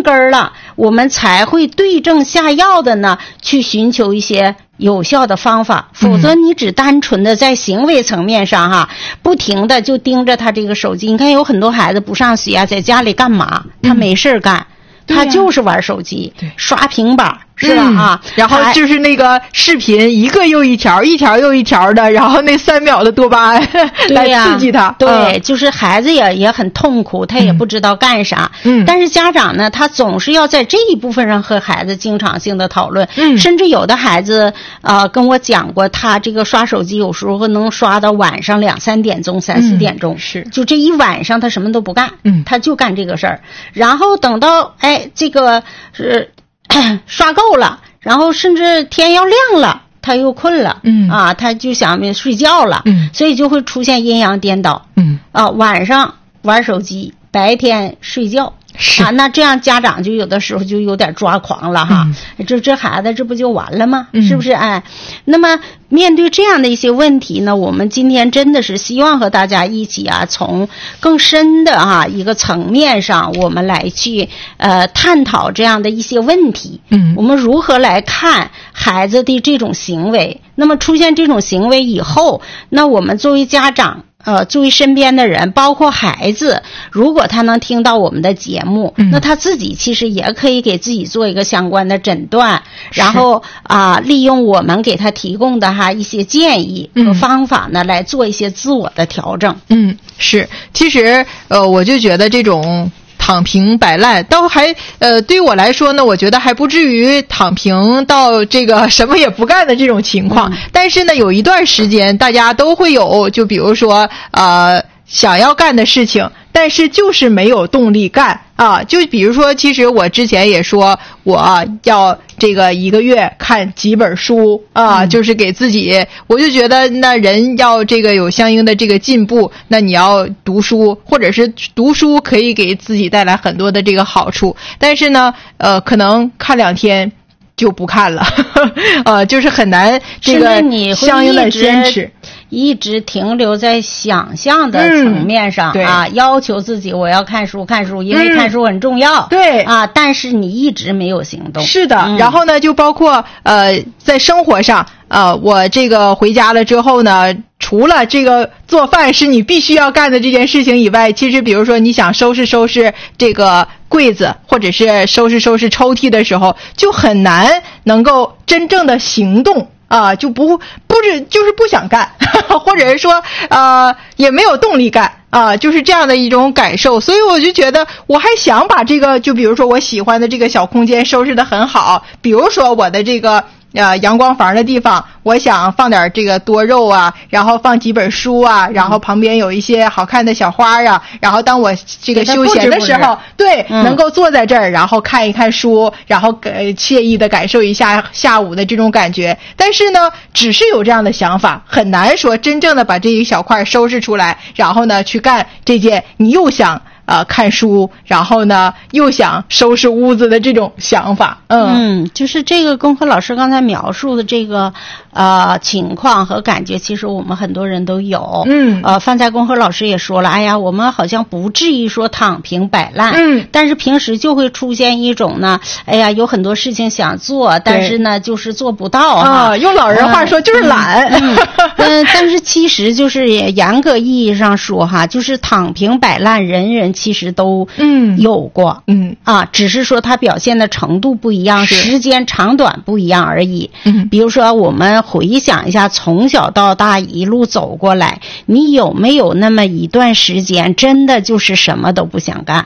根儿了，我们才会对症下药的呢，去寻求一些有效的方法。否则你只单纯的在行为层面上哈，不停的就盯着他这个手机。你看有很多孩子不上学啊，在家里干嘛？他没事干，他就是玩手机，刷平板。是吧啊？ 然后就是那个视频一个又一条，一条又一条的，然后那3秒的多巴胺来刺激他。 对，就是孩子也很痛苦，他也不知道干啥。但是家长呢，他总是要在这一部分上和孩子经常性的讨论。甚至有的孩子跟我讲过，他这个刷手机有时候能刷到晚上2、3点钟、3、4点钟。 是， 就这一晚上他什么都不干，他就干这个事儿。然后等到这个是。刷够了，然后甚至天要亮了，他又困了，他就想睡觉了，所以就会出现阴阳颠倒，晚上玩手机，白天睡觉。那这样家长就有的时候就有点抓狂了哈，这孩子这不就完了吗？是不是？那么面对这样的一些问题呢，我们今天真的是希望和大家一起从更深的一个层面上，我们来去探讨这样的一些问题。我们如何来看孩子的这种行为？那么出现这种行为以后，那我们作为家长。作为身边的人，包括孩子，如果他能听到我们的节目，那他自己其实也可以给自己做一个相关的诊断，然后利用我们给他提供的一些建议和方法呢，来做一些自我的调整。 是，其实我就觉得这种躺平摆烂倒还对于我来说呢，我觉得还不至于躺平到这个什么也不干的这种情况。但是呢，有一段时间大家都会有，就比如说想要干的事情，但是就是没有动力干啊。就比如说，其实我之前也说我要这个1个月看几本书啊，就是给自己，我就觉得那人要这个有相应的这个进步，那你要读书，或者是读书可以给自己带来很多的这个好处。但是呢，可能看2天就不看了，就是很难这个相应的坚持。 一直停留在想象的层面上要求自己我要看书，因为看书很重要。对但是你一直没有行动。是的， 然后呢，就包括在生活上，我这个回家了之后呢，除了这个做饭是你必须要干的这件事情以外，其实比如说你想收拾这个柜子，或者是收拾抽屉的时候，就很难能够真正的行动。就就是不想干，或者是说也没有动力干就是这样的一种感受。所以我就觉得我还想把这个，就比如说我喜欢的这个小空间收拾得很好，比如说我的这个阳光房的地方，我想放点这个多肉啊，然后放几本书啊，然后旁边有一些好看的小花啊，然后当我这个休闲的时候，对，能够坐在这儿，然后看一看书，然后惬意的感受一下下午的这种感觉。但是呢，只是有这样的想法，很难说真正的把这一小块收拾出来，然后呢去干这件你又想看书，然后呢又想收拾屋子的这种想法。 就是这个龚和老师刚才描述的这个情况和感觉，其实我们很多人都有。范才龚和老师也说了，哎呀，我们好像不至于说躺平摆烂，但是平时就会出现一种呢，哎呀，有很多事情想做，但是呢就是做不到用老人话说就是懒。 但是其实就是严格意义上说就是躺平摆烂人人其实都有过。只是说它表现的程度不一样，时间长短不一样而已。比如说我们回想一下从小到大一路走过来，你有没有那么一段时间真的就是什么都不想干？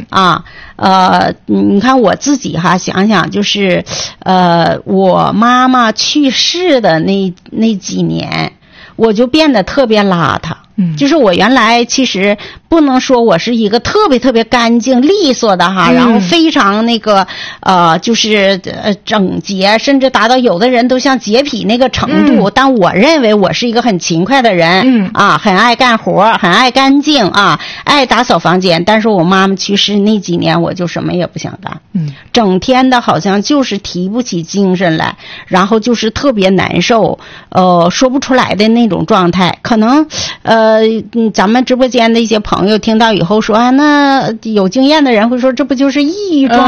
你看我自己想想，就是我妈妈去世的那几年，我就变得特别邋遢。就是我原来其实不能说我是一个特别特别干净利索的然后非常那个就是整洁，甚至达到有的人都像洁癖那个程度，但我认为我是一个很勤快的人很爱干活，很爱干净爱打扫房间。但是我妈妈去世那几年，我就什么也不想干，整天的好像就是提不起精神来，然后就是特别难受，说不出来的那种状态。可能咱们直播间的一些朋友听到以后说那有经验的人会说，这不就是抑郁状